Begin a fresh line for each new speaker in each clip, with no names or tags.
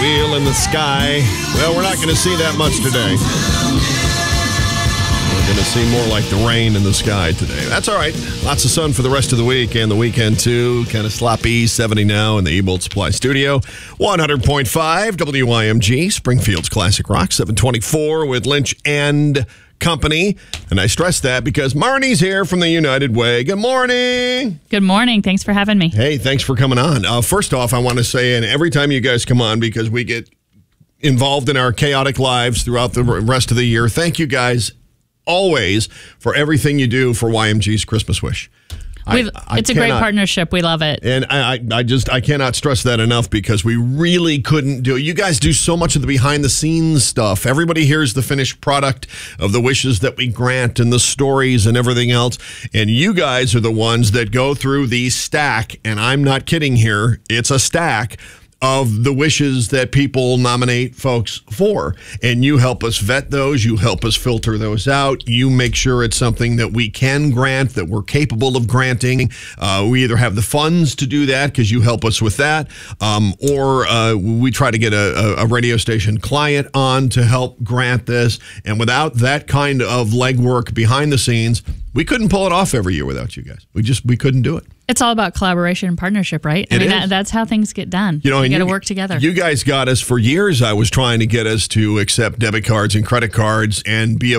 Wheel in the sky. Well, we're not going to see that much today. We're going to see more like the rain in the sky today. That's all right. Lots of sun for the rest of the week and the weekend, too. Kind of sloppy, 70 now in the E-Bolt Supply Studio. 100.5 WYMG, Springfield's Classic Rock, 724 with Lynch and Company. And I stress that because Marnie's here from the United Way. Good morning.
Good morning. Thanks for having me.
Hey, thanks for coming on. First off, I want to say, and every time you guys come on, because we get involved in our chaotic lives throughout the rest of the year, thank you guys always for everything you do for YMG's Christmas Wish.
It's a great partnership. We love it.
And I cannot stress that enough because we really couldn't do it. You guys do so much of the behind the scenes stuff. Everybody hears the finished product of the wishes that we grant and the stories and everything else. And you guys are the ones that go through the stack. And I'm not kidding here. It's a stack of the wishes that people nominate folks for. And you help us vet those. You help us filter those out. You make sure it's something that we can grant, that we're capable of granting. We either have the funds to do that because you help us with that, or we try to get a radio station client on to help grant this. And without that kind of legwork behind the scenes, we couldn't pull it off every year without you guys. We couldn't do it.
It's all about collaboration and partnership, right? I mean, that's how things get done. You got to work together.
You guys got us for years. I was trying to get us to accept debit cards and credit cards and be a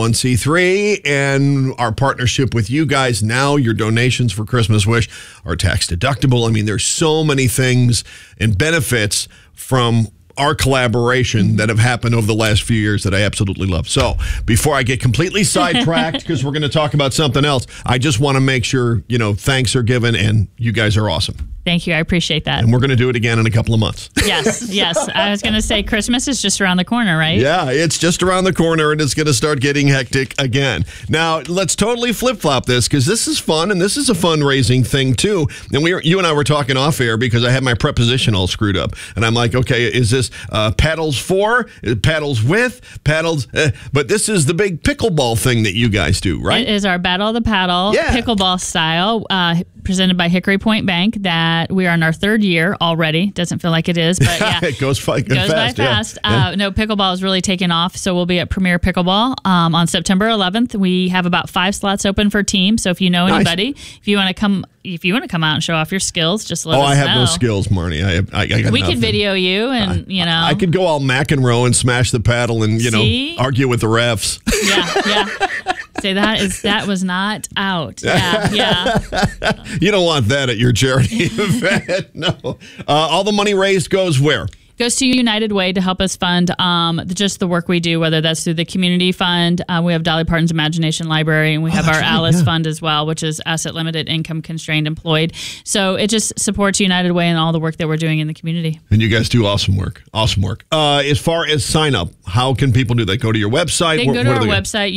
501c3. And our partnership with you guys now, your donations for Christmas Wish are tax deductible. I mean, there's so many things and benefits from our collaboration that have happened over the last few years that I absolutely love. So before I get completely sidetracked, because we're going to talk about something else, I just want to make sure, thanks are given and you guys are awesome.
Thank you. I appreciate that.
And we're going to do it again in a couple of months.
Yes. I was going to say Christmas is just around the corner, right?
Yeah, it's just around the corner and it's going to start getting hectic again. Now, let's totally flip-flop this because this is fun and this is a fundraising thing too. And you and I were talking off air because I had my preposition all screwed up. And I'm like, okay, is this paddles for, paddles with, paddles? But this is the big pickleball thing that you guys do, right?
It is our Battle of the Paddle, pickleball style, presented by Hickory Point Bank that we are in our third year already. Doesn't feel like it is, but yeah.
It goes fast.
By fast. Yeah. No, pickleball is really taking off. So we'll be at Premier Pickleball on September 11th. We have about 5 slots open for teams. So if you know anybody, if you want to come out and show off your skills, just let us know.
I have no skills, Marnie. I got
we
nothing.
could video you and,
I could go all McEnroe and smash the paddle and, argue with the refs.
Yeah. Say that was not out. Yeah.
You don't want that at your charity event. No. All the money raised goes where?
Goes to United Way to help us fund just the work we do, whether that's through the community fund. We have Dolly Parton's Imagination Library, and we have our Alice Fund as well, which is asset limited, income constrained, employed. So it just supports United Way and all the work that we're doing in the community.
And you guys do awesome work. Awesome work. As far as sign up, how can people do that? Go to your website?
They can go to our website,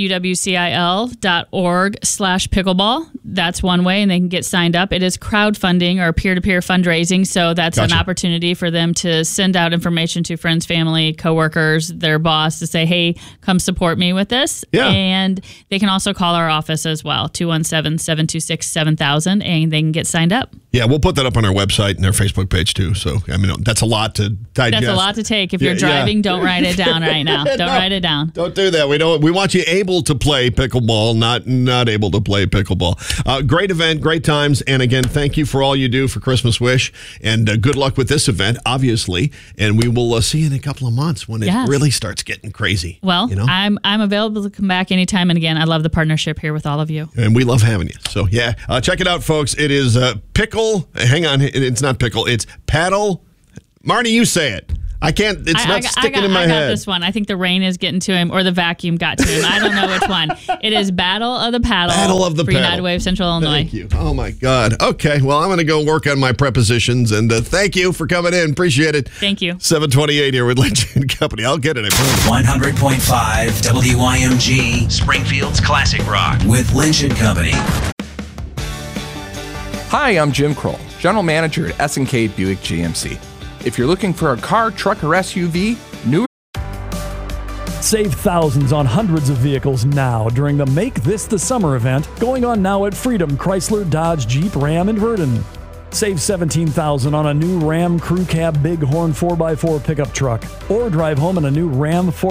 uwcil.org/pickleball. That's one way, and they can get signed up. It is crowdfunding or peer-to-peer fundraising, so that's an opportunity for them to send out information to friends, family, coworkers, their boss to say, hey, come support me with this.
Yeah.
And they can also call our office as well, 217-726-7000, and they can get signed up.
Yeah, we'll put that up on our website and our Facebook page too. So, that's a lot to digest.
That's a lot to take. If you're driving, don't write it down right now. Don't write it down.
Don't do that. We want you able to play pickleball, not able to play pickleball. Great event, great times. And again, thank you for all you do for Christmas Wish. And good luck with this event, obviously. And we will see you in a couple of months when it really starts getting crazy.
Well, I'm available to come back anytime. And again, I love the partnership here with all of you.
And we love having you. So, check it out, folks. It is pickle. Hang on. It's not pickle. It's paddle. Marnie, you say it. I can't. It's not sticking in my head.
I got this one. I think the rain is getting to him, or the vacuum got to him. I don't know which one. It is Battle of the Paddle.
Battle of the Paddle.
United Way of Central Illinois.
Thank you. Oh my God. Okay. Well, I'm going to go work on my prepositions, and thank you for coming in. Appreciate it.
Thank you.
728 here with Lynch and Company. I'll get it.
100.5 WYMG, Springfield's Classic Rock with Lynch and Company.
Hi, I'm Jim Kroll, General Manager at S&K Buick GMC. If you're looking for a car, truck, or SUV, new.
Save thousands on hundreds of vehicles now during the Make This the Summer event going on now at Freedom Chrysler, Dodge, Jeep, Ram, and Verdon. Save $17,000 on a new Ram Crew Cab Bighorn 4x4 pickup truck. Or drive home in a new Ram 4